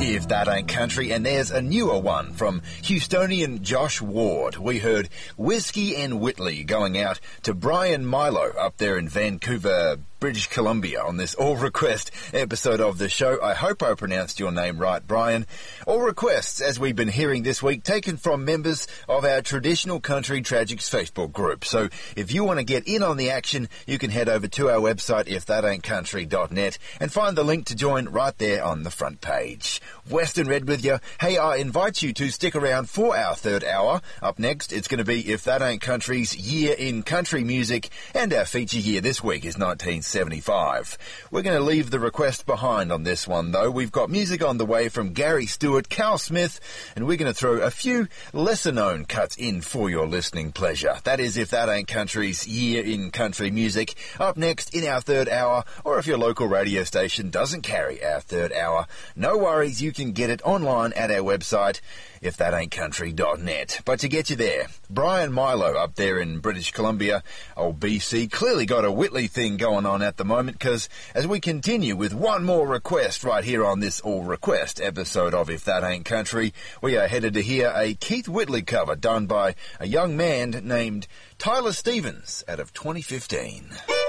If That Ain't Country, and there's a newer one from Houstonian Josh Ward. We heard Whiskey and Whitley going out to Brian Milo up there in Vancouver, British Columbia on this All Request episode of the show. I hope I pronounced your name right, Brian. All requests, as we've been hearing this week, taken from members of our Traditional Country Tragics Facebook group. So if you want to get in on the action, you can head over to our website, ifthataintcountry.net, and find the link to join right there on the front page. Western Red with you. Hey, I invite you to stick around for our third hour. Up next, it's going to be If That Ain't Country's Year in Country Music, and our feature year this week is 1975. We're going to leave the request behind on this one, though. We've got music on the way from Gary Stewart, Carl Smith, and we're going to throw a few lesser-known cuts in for your listening pleasure. That is If That Ain't Country's Year in Country Music. Up next in our third hour, or if your local radio station doesn't carry our third hour, no worries, you can get it online at our website, ifthataintcountry.net. But to get you there, Brian Milo up there in British Columbia, old BC, clearly got a Whitley thing going on at the moment, because as we continue with one more request right here on this All Request episode of If That Ain't Country, we are headed to hear a Keith Whitley cover done by a young man named Tyler Stevens out of 2015.